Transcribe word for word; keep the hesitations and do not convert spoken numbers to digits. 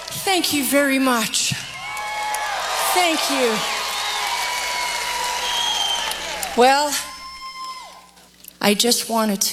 Thank you very much. Thank you. Well, I just wanted to